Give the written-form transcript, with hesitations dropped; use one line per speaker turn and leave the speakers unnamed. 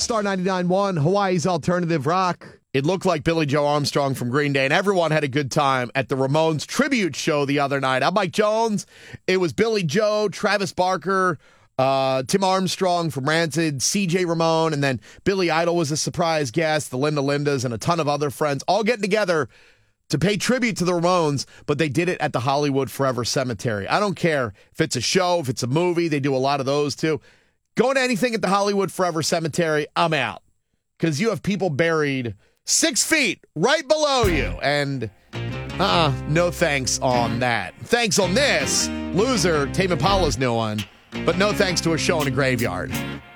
Star 99.1, Hawaii's Alternative Rock. It looked like Billy Joe Armstrong from Green Day, and everyone had a good time at the Ramones tribute show the other night. I'm Mike Jones. It was Billy Joe, Travis Barker, Tim Armstrong from Rancid, CJ Ramone, and then Billy Idol was a surprise guest, the Linda Lindas, and a ton of other friends all getting together to pay tribute to the Ramones, but they did it at the Hollywood Forever Cemetery. I don't care if it's a show, if it's a movie, they do a lot of those too. Going to anything at the Hollywood Forever Cemetery, I'm out. Because you have people buried 6 feet right below you. And no thanks on that. Thanks on this, Loser, Tame Impala's new one. But no thanks to a show in a graveyard.